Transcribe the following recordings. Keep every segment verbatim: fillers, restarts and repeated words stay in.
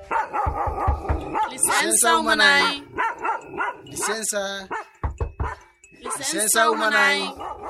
Licença umanai. Licença. Licença umanai.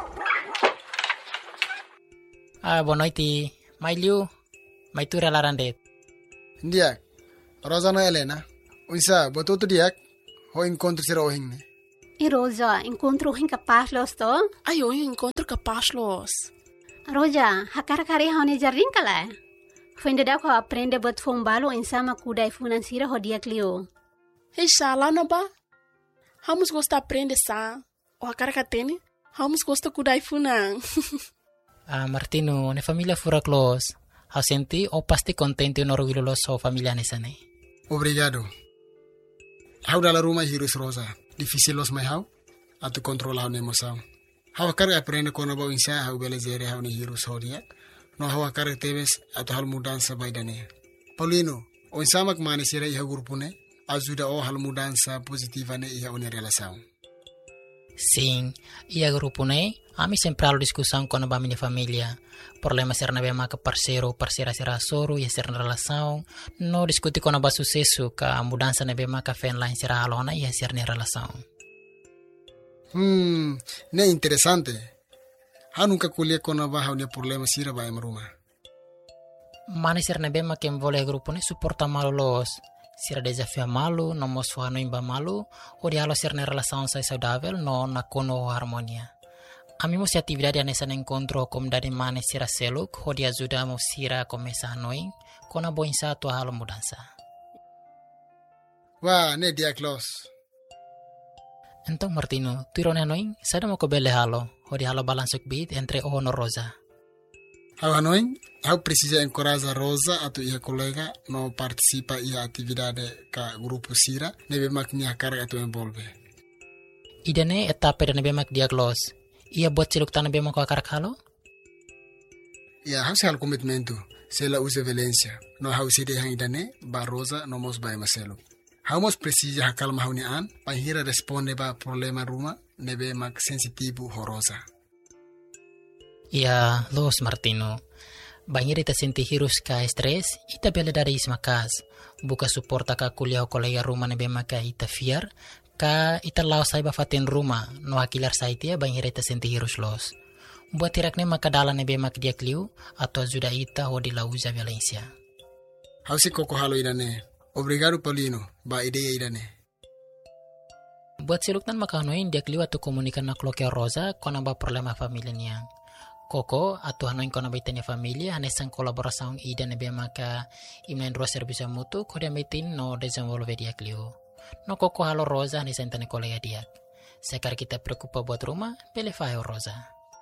Ah, boa noite. Mai Liu, mai tu relarandet. Ndiak. Rosana Helena. Unsa, botou tu diak. Ho encontro sira ohing ne. E Rosa, encontro hin capaz los to? Ai, eu encontro capaz los. Rosa, hakar kari haune jarring kala. Fende da ko aprende bot fombalo insama kudai financiera hodia clio. Hei, lá não ba? Vamos gostar aprender sa. O a cara que tem, vamos gostar kudai funan. Ah, Martino, ne família fura close. Hau senti o pasti contente no orgulho lo so família nessa ne. Obrigado. Hau dalla Roma hirus Rosa. Difícil los mai hau. Atu controla hau emoção. Hau akar aprende kono ba insa hau belezere hau ni hirus hodia. No hau akar tebes atu hal mudança baidane. Paulino, o insamak mani sira iha grupo ne. Ajuda o hal mudança positiva ne iha une relação. Sim, ia grupo ne, ami sempre halo discussão com a minha família. Problema ser na bema que parceiro, parceira será soro, ia ser na relação. No discutir com a sucesso que a mudança na bema que fen lá será alona ia ser na relação. Hmm, ne interessante. Ha nunca colhe com a barra ne problema sira ba emruma. Mani ser na bema que envolve grupo ne suporta malo los. Sira desafio malu, no mos fuano imba malu, o dialo ser na relação sai saudável, no na kono harmonia. Ami mo si atividade nessa encontro como dari mane sira seluk, o dia ajuda mo sira começa noi, kona boinsa tua halo mudança. Wah, ne dia close. Então Martino, tu irone noi, sada mo ko bele halo, o dia halo balansuk bit entre o no Rosa. Hau hanoi, hau precisa encorajar Rosa atau ia colega no participa ia atividade ka grupo sira, nebe mak nia carga tu envolve. Idane etapa da nebe mak diaglos. Ia buat ciluk tanah bema ko akar halo? Ia hau sehal komitmentu, sela usa violência. No hau side hang idane, ba Rosa no mos ba maselo. Hau mos precisa hakal mahuni an, pa hira responde ba problema ruma, nebe mak sensitivo ho Rosa. Ia, los Martino. Banhir ita senti hirus ka stres, ita bela dari ismakas. Buka suporta ka kuliah o kolega rumah nebe maka ita fiar, ka ita lao saiba fatin rumah, no akilar saitia banhir ita senti hirus los. Buat tirakne maka dala nebe mak dia kliu, atau ajuda ita ho di lauza violência. Hausi koko halo idane. Obrigado Paulino, ba ideia idane. Buat siluktan maka hanoin dia kliu atau komunikan na kloke Rosa, kona ba problema familia niang. Koko atau hanoin kona baitanya familia hanesan kolaboração ida nebe maka imnen dua serviço mutu kode metin no desenvolve dia kliu. No koko halo Rosa hanesan tane kolega dia. Sekar kita preocupa buat rumah, pele faio Rosa.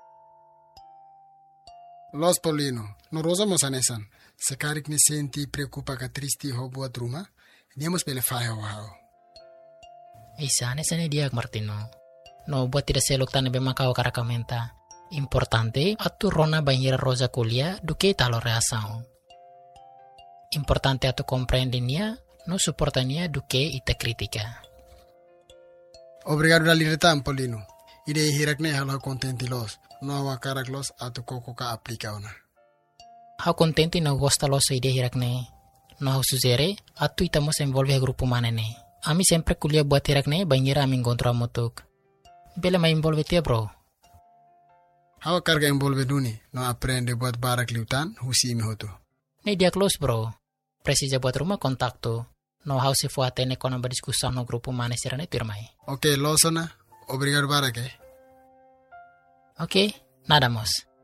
Los Paulino, no Rosa mos hanesan. Sekar ni senti preocupa ka tristi ho buat rumah, niamos pele faio hao. Isa hanesan dia Martino. No buat tidak seluk tane nebe maka o karakamenta. Importante atu rona banhira Rosa kuliah duke talo reação. Importante atu compreendinia no suportania duke ita kritika. Obrigado da liretan Paulino. Ide hirakne halo contenti los. No awa karak los atu koko ka aplika ona. Hau contenti no gosta los ide hirakne. No hau suzere atu itamos envolve grupo manene. Ami sempre kuliah buat hirakne banhira ami encontro amutuk. Bele ma envolve tia bro. Hau carga envolve duni, no aprende buat barak liutan, husi imi hotu. Ne dia close bro. Precisa buat rumah kontakto. No hau se fuate ne kona berdiskussão no grupo mane sirane turmai. Ok, losona. Obrigado barak eh. Ok, nada mos.